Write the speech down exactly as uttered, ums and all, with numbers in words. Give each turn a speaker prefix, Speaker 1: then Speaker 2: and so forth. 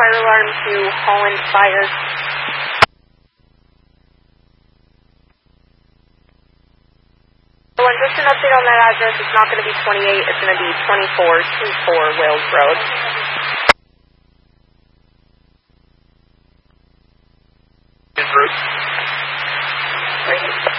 Speaker 1: fire alarm to Holland Fire. Well, just an update on that address. It's not going to be twenty-eight. It's going to be twenty-four twenty-four Wales Road.
Speaker 2: En route.
Speaker 1: Right.